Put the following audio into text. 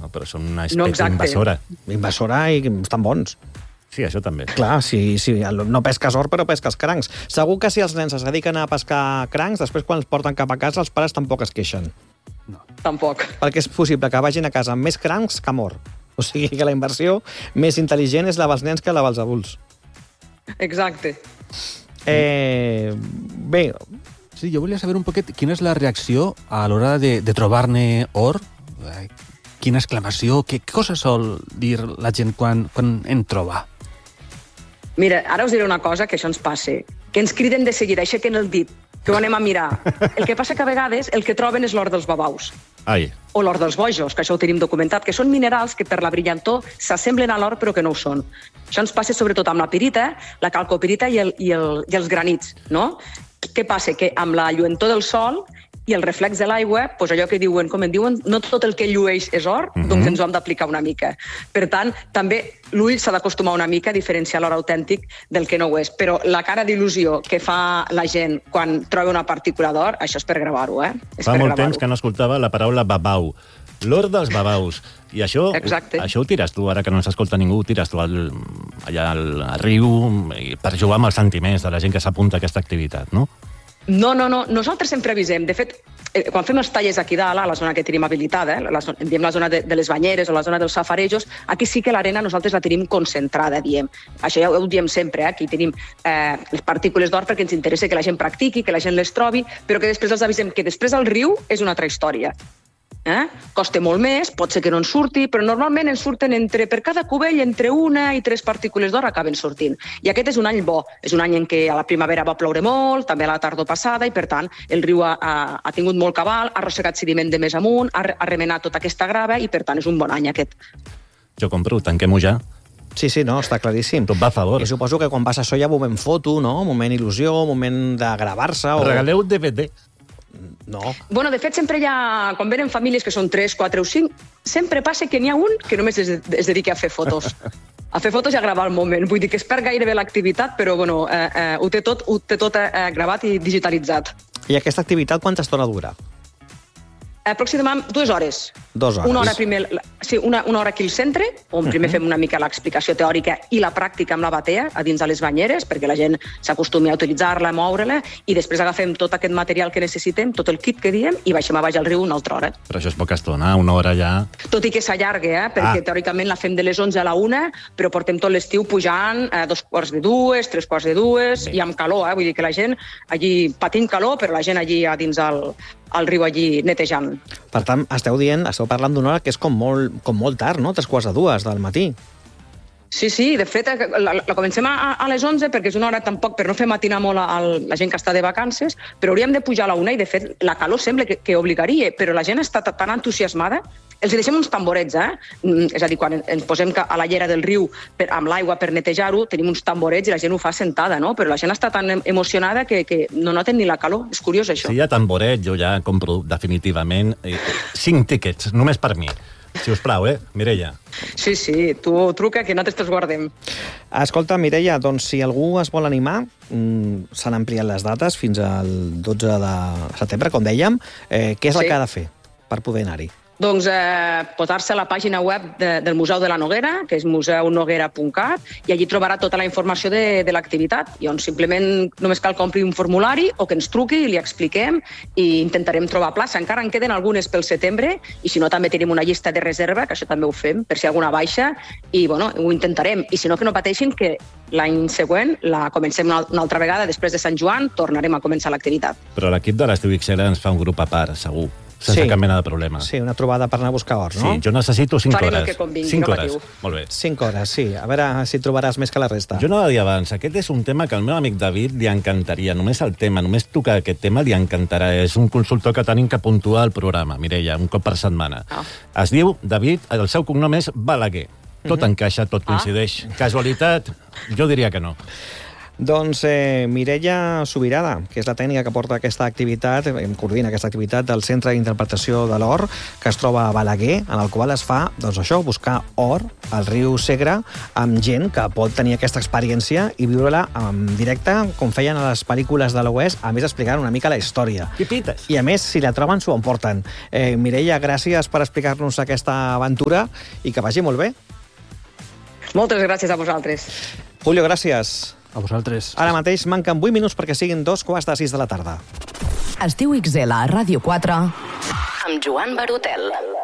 però són una espècie invasora. Invasora i estan bons. Sí, això també. Clar, sí, no pesques or, però pesques crancs. Segur que si els nens es dediquen a pescar crancs, després quan els porten cap a casa, els pares tampoc es queixen. No. Tampoc. Perquè és possible que vagin a casa amb més crancs que amor. O sigui que la inversió més intel·ligent és la dels nens que la dels adults. Exacte. Bé... Sí, jo volia saber un poquet quina és la reacció a l'hora de trobar-ne or. Quina exclamació, què cosa sol dir la gent quan en troba? Mira, ara us diré una cosa, que això ens passa. Que ens criden de seguida, aixequen el dit, que ho anem a mirar. El que passa que a vegades el que troben és l'or dels babaus. Ai. O l'or dels bojos, que això ho tenim documentat, que són minerals que per la brillantor s'assemblen a l'or però que no ho són. Això ens passa sobretot amb la pirita, la calcopirita i els granits, no? Què passa? Que amb la lluentor del sol i el reflex de l'aigua, doncs allò que diuen, com en diuen, no tot el que llueix és or, doncs ens ho hem d'aplicar una mica. Per tant, també l'ull s'ha d'acostumar una mica a diferenciar l'or autèntic del que no ho és. Però la cara d'il·lusió que fa la gent quan troba una partícula d'or, això és per gravar-ho, Fa molt temps que no escoltava la paraula babau. L'or dels babaus. I això ho tires tu, ara que no s'escolta ningú, ho tires tu allà al riu per jugar amb els sentiments de la gent que s'apunta a aquesta activitat, no? No. Nosaltres sempre avisem. De fet, quan fem els tallers aquí dalt, a la zona que tenim habilitada, diem la zona de les banyeres o la zona dels safarejos, aquí sí que l'arena nosaltres la tenim concentrada, diem. Això ja ho diem sempre, aquí tenim les partícules d'or perquè ens interessa que la gent practiqui, que la gent les trobi, però que després els avisem que després al riu és una altra història. Costa molt més, pot ser que no en surti, però normalment en surten per cada cubell entre 1 i 3 partícules d'or acaben sortint. I aquest és un any bo, és un any en què a la primavera va ploure molt, també a la tardor passada, i per tant el riu ha tingut molt cabal, ha arrossegat sediment de més amunt, ha remenat tota aquesta grava i per tant és un bon any aquest. Jo compro, tanquem-ho ja. Sí, no, està claríssim. Tot va a favor. I suposo que quan vas a això hi ha moment foto, no? Moment il·lusió, moment de gravar-se. Regaleu DVD. No. Bueno, de fet, sempre hi ha, quan venen famílies que són 3, 4 o 5, sempre passa que n'hi ha un que només es dedica a fer fotos. A fer fotos i a gravar el moment. Vull dir que es perd gairebé l'activitat, però bueno, ho té tot gravat i digitalitzat. I aquesta activitat quanta estona dura? Aproximadament 2 hores. 2 hores. Una hora primer, una hora aquí al centre, on primer fem una mica l'explicació teòrica i la pràctica amb la batea a dins de les banyeres, perquè la gent s'acostumi a utilitzar-la, a moure-la, i després agafem tot aquest material que necessitem, tot el kit que diem, i baixem a baix al riu una altra hora. Però això és poca estona, 1 hora ja... Tot i que s'allarga, perquè teòricament la fem de les 11 a la 1, però portem tot l'estiu pujant a 2:45, 3:45, i amb calor, vull dir que la gent allí patint calor, però la gent allí a dins al riu allí netejant. Per tant, esteu parlant d'una hora que és com molt tard, no? 3:45 del matí. Sí, de fet, la comencem a les 11 perquè és una hora tampoc per no fer matinar molt a la gent que està de vacances, però hauríem de pujar a la 1 i, de fet, la calor sembla que obligaria, però la gent està tan entusiasmada. Els deixem uns tamborets, És a dir, quan ens posem a la llera del riu amb l'aigua per netejar-ho, tenim uns tamborets i la gent ho fa sentada, no? Però la gent està tan emocionada que no noten ni la calor. És curiós, això. Si hi ha tamboret, jo ja compro definitivament 5 tíquets, només per mi. Si us plau, Mireia? Sí, tu truca, que nosaltres te'ls guardem. Escolta, Mireia, doncs si algú es vol animar, s'han ampliat les dates fins al 12 de setembre, com dèiem. Què és el que ha de fer per poder anar-hi? Doncs posar-se a la pàgina web del Museu de la Noguera, que és museunoguera.cat, i allí trobarà tota la informació de l'activitat, i on simplement només cal que ompli un formulari o que ens truqui i li expliquem i intentarem trobar plaça. Encara en queden algunes pel setembre, i si no també tenim una llista de reserva, que això també ho fem, per si alguna baixa, i bueno, ho intentarem. I si no, que no pateixin, que l'any següent la comencem una altra vegada, després de Sant Joan, tornarem a començar l'activitat. Però l'equip de l'Estiu XL ens fa un grup a part, segur. Sense cap mena de problema. Sí, una trobada per anar a buscar or, no? Sí, jo necessito 5 hores. Farem el que convingui, 5 no hores. patiu. Molt bé. 5 hores, sí. A veure si trobaràs més que la resta. Jo no ho dir abans, aquest és un tema que al meu amic David li encantaria. Només el tema, només tocar aquest tema li encantarà. És un consultor que tenim que puntua al programa, Mireia, un cop per setmana. Es diu David, el seu cognom és Balaguer. Tot encaixa, tot coincideix. Casualitat? Jo diria que no. Doncs Mireia Subirada, que és la tècnica que porta aquesta activitat, coordina aquesta activitat del Centre d'Interpretació de l'Or, que es troba a Balaguer, en el qual es fa, doncs això, buscar or al riu Segre amb gent que pot tenir aquesta experiència i viure-la en directe, com feien a les pel·lícules de l'Oest, a més explicant una mica la història. Pipites. I a més, si la troben, s'ho emporten. Mireia, gràcies per explicar-nos aquesta aventura i que vagi molt bé. Moltes gràcies a vosaltres. Julio, gràcies. A vosaltres. Ara mateix manquen 8 minuts perquè siguin 2:45 de la tarda. Estiu XL a Ràdio 4 amb Joan Barotel.